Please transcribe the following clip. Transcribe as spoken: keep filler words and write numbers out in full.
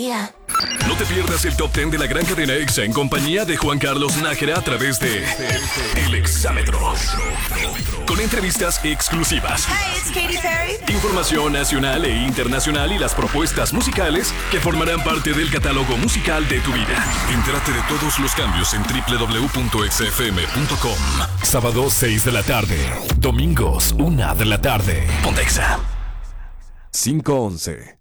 día. No te pierdas el Top diez de la gran cadena EXA en compañía de Juan Carlos Nájera a través de El Exámetro. Con entrevistas exclusivas. Hi, it's Katy Perry. Información nacional e internacional y las propuestas musicales que formarán parte del catálogo musical de tu vida. Entérate de todos los cambios en doble u doble u doble u punto exa efe eme punto com. Sábado seis de la tarde. Domingos una de la tarde. Ponte Exa. cinco once.